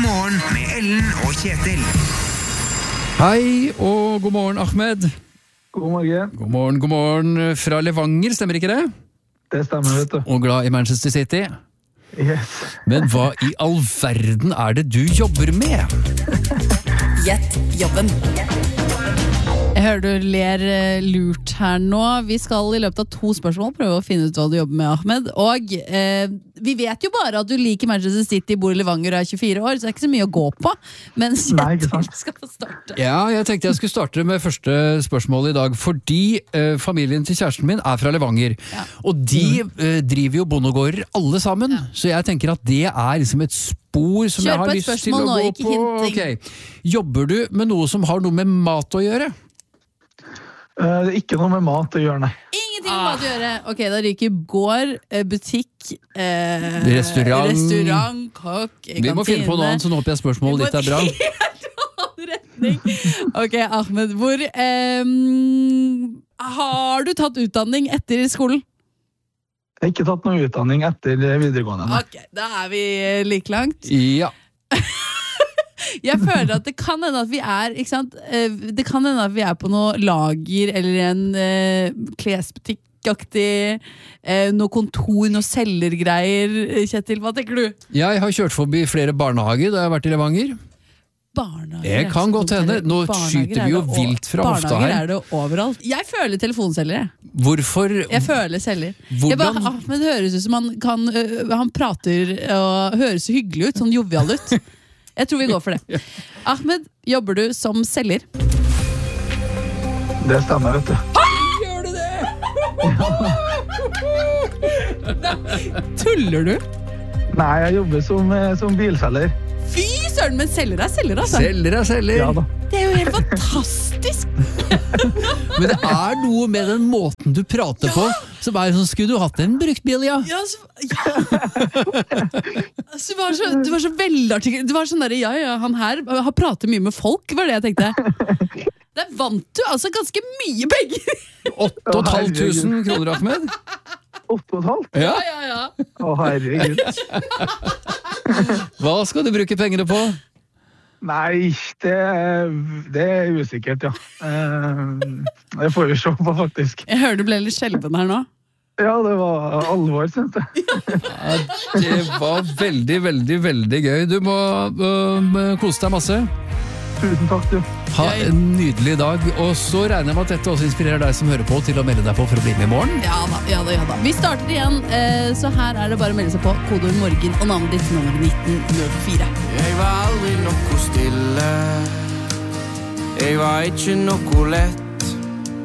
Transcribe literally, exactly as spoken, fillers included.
morgen med Ellen og Kjetil. Hei og god morgen, Ahmed. God morgen. God morgen, god morgen fra Levanger, stemmer ikke det? Det stemmer, vet du. Og glad i Manchester City. Yes. Men hva i all verden er det du jobber med? Gjett jobben. Jeg hører du ler lurt her nå. Vi skal i løpet av to spørsmål prøve å finne ut hva du jobber med, Ahmed. Og eh, vi vet jo bare at du liker Manchester City, bor i Levanger og er tjuefire år, så det er ikke så mye å gå på. Men Kjetil skal få starte. Ja, jeg tenkte jeg skulle starte med første spørsmål i dag, fordi eh, familien til kjæresten min er fra Levanger. Ja. Og de eh, driver jo bondegårder alle sammen, ja. Så jeg tenker at det er liksom et spor som Kjør jeg har lyst til å nå, gå på. Okay. Jobber du med noe som har noe med mat å gjøre? Uh, det er ikke noe med mat å gjøre, nei. Ingenting med mat å gjøre. Ok, da ryker gård, butikk, eh, restaurant, restaurant kokk, kantine. Vi må finne på noe annet, så nå håper jeg spørsmålet ditt er bra. Ok, Ahmed, hvor eh, har du tatt utdanning etter skolen? Jeg har ikke tatt noe utdanning etter videregående. Nei. Ok, da er vi like langt. Ja. Jeg føler at det kan hende at vi er, ikke sant? Det kan hende at vi er på noe lager eller en eh, klesbutikkaktig, eh, noe kontor, noe selgergreier. Kjetil, hva tenker du? Jeg har kjørt forbi flere barnehager da jeg har vært i Levanger. Barnehager? Det kan godt hende. Nå skyter vi jo vilt fra hofta her. Barnehager er det overalt. Jeg føler telefonselgere. Hvorfor? Jeg føler selger. Hvordan? Jeg bare, ah, men det høres ut som han kan, uh, han prater og høres så hyggelig ut, sånn jovial ut. Jeg tror vi går for det. Ahmed, jobber du som selger? Det stemmer, vet du. Gjør du det? Nei, tuller du? Nei, jeg jobber som, som bilselger. Fy søren, men selger er selger, altså. Selger er selger. Ja da. Det er jo helt fantastisk. Men det er noe med den måten du prater ja. På som er sånn, skulle du hatt en brukt bil, ja? Ja, så, ja. Altså, du, var så, du var så veldig Du var sånn der, ja, ja, han her har pratet mye med folk, var det jeg tenkte. Der vant du altså ganske mye penger. åtte og et halvt tusen kroner, Ahmed. åtte og et halvt? Ja, ja, ja. Å, herregud. Hva skal du bruke pengene på? Nei, det, det er usikkert, ja. Det får vi se på, faktisk. Jeg hører du ble litt skjelven her nå. Ja, det var alvor, synes jeg. Ja, det var veldig, veldig, veldig gøy. Du må uh, kose deg masse. Tusen takk, du. Ha en nydelig dag. Og så regner jeg med at dette også inspirerer deg som hører på til å melde deg på for å bli med i morgen. Ja da, ja da, ja da. Vi starter igjen, så her er det bare å melde seg på kodeord morgen og navnet ditt nummer nitten null fire. Jeg var aldri noe stille. Jeg var ikke noe lett.